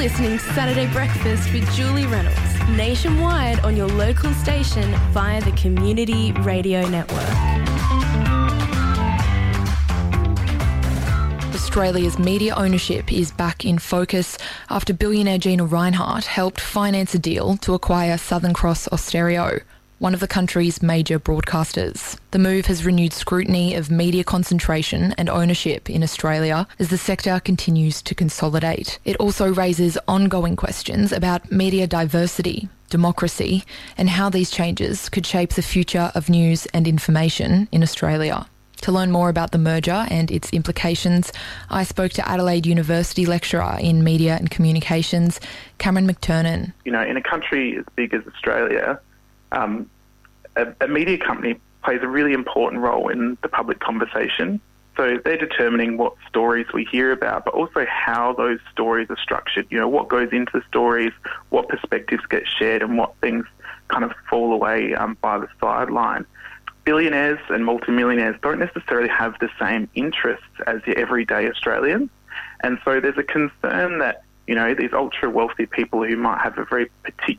listening to Saturday Breakfast with Julie Reynolds, nationwide on your local station via the Community Radio Network. Australia's media ownership is back in focus after billionaire Gina Rinehart helped finance a deal to acquire Southern Cross Austereo, one of the country's major broadcasters. The move has renewed scrutiny of media concentration and ownership in Australia as the sector continues to consolidate. It also raises ongoing questions about media diversity, democracy, and how these changes could shape the future of news and information in Australia. To learn more about the merger and its implications, I spoke to Adelaide University lecturer in Media and Communications, Cameron McTurnan. You know, in a country as big as Australia, a media company plays a really important role in the public conversation. So they're determining what stories we hear about, but also how those stories are structured. You know, what goes into the stories, what perspectives get shared, and what things kind of fall away by the sideline. Billionaires and multimillionaires don't necessarily have the same interests as your everyday Australians. And so there's a concern that, you know, these ultra-wealthy people who might have a very